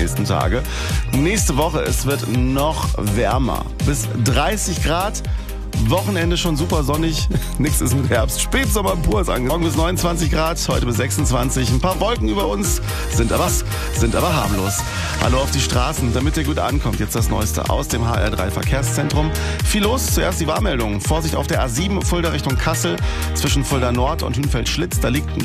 nächsten Tage. Nächste Woche, es wird noch wärmer. Bis 30 Grad. Wochenende schon super sonnig. Nix ist mit Herbst. Spätsommer pur ist angesagt. Morgen bis 29 Grad, heute bis 26. Ein paar Wolken über uns, sind aber harmlos. Hallo auf die Straßen, damit ihr gut ankommt. Jetzt das Neueste aus dem HR3 Verkehrszentrum. Viel los, zuerst die Warnmeldung. Vorsicht auf der A7 Fulda Richtung Kassel. Zwischen Fulda Nord und Hünfeld-Schlitz. Da liegt ein